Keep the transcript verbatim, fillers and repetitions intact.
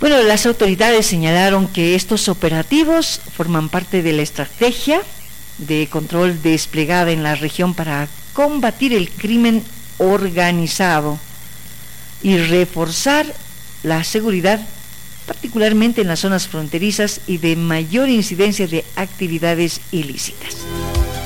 Bueno, las autoridades señalaron que estos operativos forman parte de la estrategia de control desplegada en la región para combatir el crimen organizado y reforzar la seguridad, particularmente en las zonas fronterizas y de mayor incidencia de actividades ilícitas.